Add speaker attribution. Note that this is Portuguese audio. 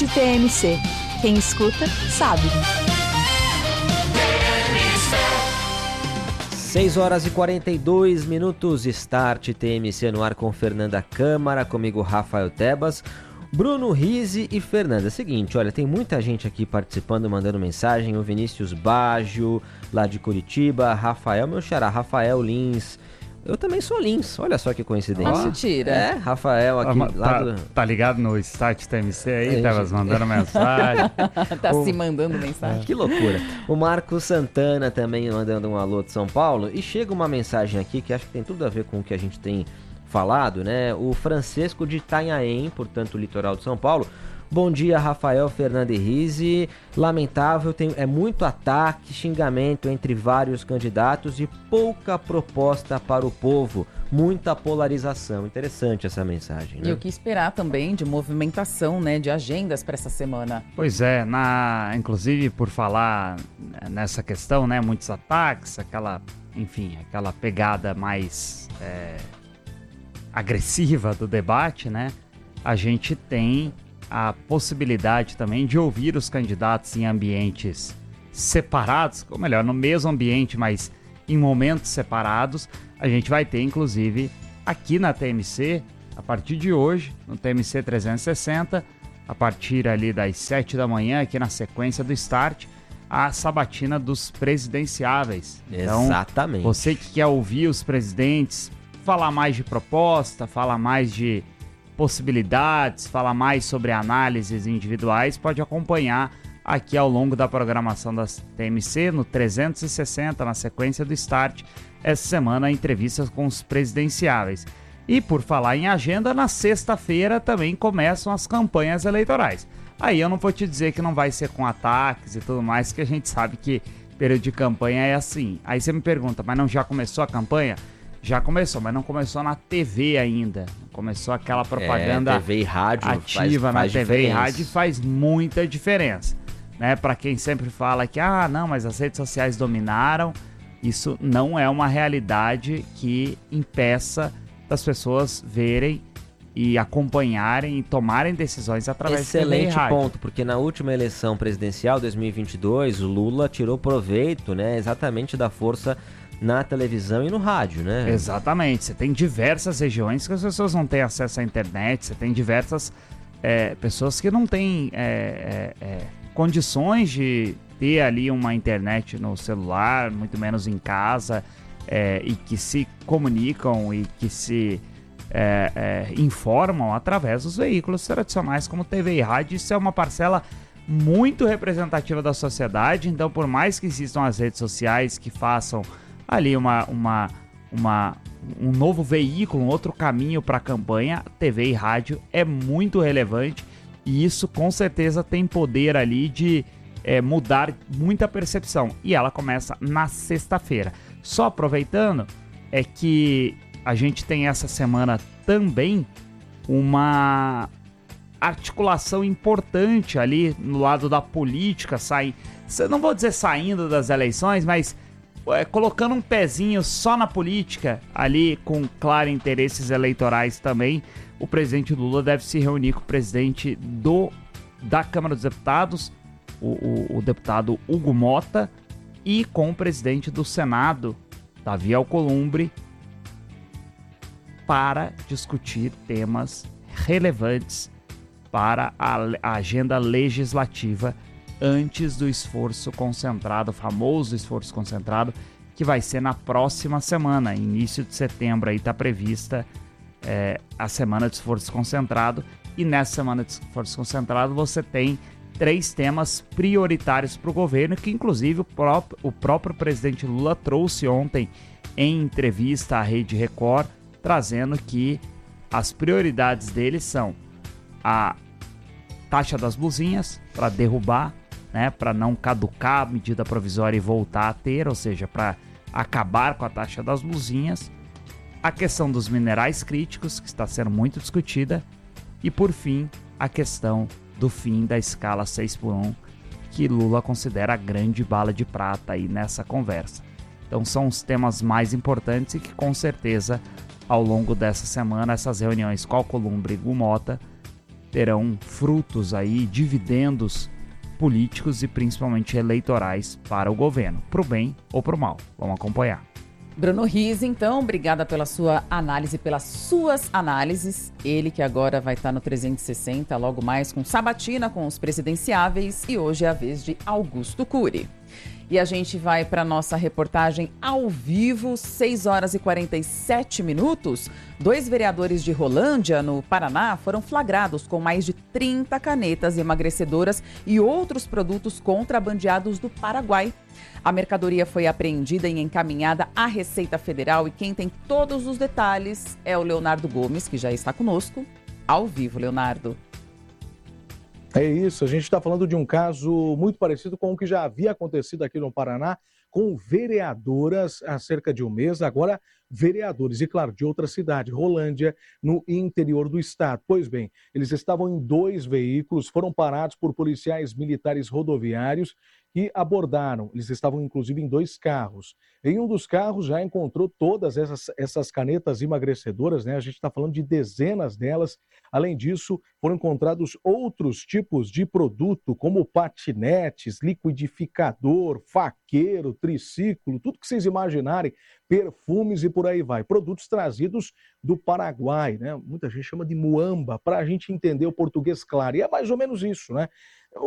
Speaker 1: Start TMC. Quem escuta, sabe.
Speaker 2: 6h42, Start TMC no ar com Fernanda Câmara, comigo Rafael Tebas, Bruno Rizzi e Fernanda. Seguinte, olha, tem muita gente aqui participando, mandando mensagem, o Vinícius Baggio, lá de Curitiba, Rafael, meu xará, Rafael Lins. Eu também sou Lins, olha só que coincidência.
Speaker 3: Mentira.
Speaker 2: É, Rafael aqui
Speaker 4: Tá ligado no Start TMC aí? Tava mandando mensagem.
Speaker 3: Tá se mandando mensagem.
Speaker 2: Que loucura. O Marcos Santana também mandando um alô de São Paulo. E chega uma mensagem aqui que acho que tem tudo a ver com o que a gente tem falado, né? O Francisco de Itanhaém, portanto, litoral de São Paulo. Bom dia, Rafael, Fernanda e Rizzi. Lamentável, é muito ataque, xingamento entre vários candidatos e pouca proposta para o povo. Muita polarização. Interessante essa mensagem, né?
Speaker 3: E o que esperar também de movimentação, né, de agendas para essa semana.
Speaker 4: Pois é, inclusive por falar nessa questão, né, muitos ataques, aquela pegada mais agressiva do debate, né? A gente tem a possibilidade também de ouvir os candidatos em ambientes separados, ou melhor, no mesmo ambiente, mas em momentos separados. A gente vai ter, inclusive, aqui na TMC, a partir de hoje, no TMC 360, a partir ali das 7 da manhã, aqui na sequência do Start, a sabatina dos presidenciáveis. Então,
Speaker 2: exatamente.
Speaker 4: Você que quer ouvir os presidentes, falar mais de proposta, falar mais de possibilidades, falar mais sobre análises individuais, pode acompanhar aqui ao longo da programação da TMC, no 360, na sequência do Start, essa semana, entrevistas com os presidenciáveis. E por falar em agenda, na sexta-feira também começam as campanhas eleitorais. Aí eu não vou te dizer que não vai ser com ataques e tudo mais, que a gente sabe que período de campanha é assim. Aí você me pergunta, mas não já começou a campanha? Já começou, mas não começou na TV ainda. Começou aquela propaganda
Speaker 2: TV e rádio
Speaker 4: ativa
Speaker 2: faz
Speaker 4: na TV
Speaker 2: diferença.
Speaker 4: e rádio, faz muita diferença. Né? Para quem sempre fala que, não, mas as redes sociais dominaram, isso não é uma realidade que impeça das pessoas verem e acompanharem e tomarem decisões através de TV e
Speaker 2: Excelente
Speaker 4: rádio.
Speaker 2: ponto, porque na última eleição presidencial, 2022, o Lula tirou proveito, né, exatamente da força na televisão e no rádio, né?
Speaker 4: Exatamente. Você tem diversas regiões que as pessoas não têm acesso à internet, você tem diversas pessoas que não têm condições de ter ali uma internet no celular, muito menos em casa, e que se comunicam e que se informam através dos veículos tradicionais como TV e rádio. Isso é uma parcela muito representativa da sociedade. Então, por mais que existam as redes sociais que façam ali um novo veículo, um outro caminho para a campanha, TV e rádio é muito relevante, e isso com certeza tem poder ali de mudar muita percepção, e ela começa na sexta-feira. Só aproveitando, é que a gente tem essa semana também uma articulação importante ali no lado da política, não vou dizer saindo das eleições, mas colocando um pezinho só na política, ali com claro interesses eleitorais também. O presidente Lula deve se reunir com o presidente da Câmara dos Deputados, o deputado Hugo Mota, e com o presidente do Senado, Davi Alcolumbre, para discutir temas relevantes para a agenda legislativa antes do esforço concentrado, o famoso esforço concentrado, que vai ser na próxima semana, início de setembro. Aí está prevista a semana de esforço concentrado, e nessa semana de esforço concentrado você tem 3 temas prioritários para o governo, que inclusive o próprio presidente Lula trouxe ontem em entrevista à Rede Record, trazendo que as prioridades dele são a taxa das blusinhas, para derrubar, né, para não caducar a medida provisória e voltar a ter, ou seja, para acabar com a taxa das blusinhas, a questão dos minerais críticos, que está sendo muito discutida, e por fim, a questão do fim da escala 6x1, que Lula considera a grande bala de prata aí nessa conversa. Então são os temas mais importantes e que com certeza ao longo dessa semana essas reuniões com Alcolumbre e Hugo Mota terão frutos aí, dividendos políticos e principalmente eleitorais para o governo, para o bem ou para o mal. Vamos acompanhar.
Speaker 3: Bruno Riz, então, obrigada pela sua análise, pelas suas análises. Ele que agora vai estar no 360, logo mais com Sabatina, com os presidenciáveis, e hoje é a vez de Augusto Cury. E a gente vai para a nossa reportagem ao vivo, 6 horas e 47 minutos. 2 vereadores de Rolândia, no Paraná, foram flagrados com mais de 30 canetas emagrecedoras e outros produtos contrabandeados do Paraguai. A mercadoria foi apreendida e encaminhada à Receita Federal, e quem tem todos os detalhes é o Leonardo Gomes, que já está conosco ao vivo. Leonardo.
Speaker 5: É isso, a gente está falando de um caso muito parecido com o que já havia acontecido aqui no Paraná, com vereadoras há cerca de um mês, agora vereadores, e claro, de outra cidade, Rolândia, no interior do estado. Pois bem, eles estavam em 2 veículos, foram parados por policiais militares rodoviários que abordaram. Eles estavam inclusive em 2 carros. Em um dos carros já encontrou todas essas canetas emagrecedoras, né? A gente está falando de dezenas delas. Além disso, foram encontrados outros tipos de produto, como patinetes, liquidificador, faqueiro, triciclo, tudo que vocês imaginarem, perfumes e por aí vai. Produtos trazidos do Paraguai, né? Muita gente chama de muamba, para a gente entender o português claro. E é mais ou menos isso, né?